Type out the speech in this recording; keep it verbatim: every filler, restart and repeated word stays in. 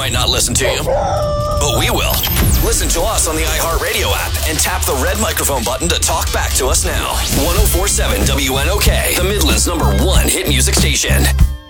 might not listen to you, but we will. Listen to us on the iHeartRadio app and tap the red microphone button to talk back to us now. ten forty-seven W N O K, the Midland's number one hit music station.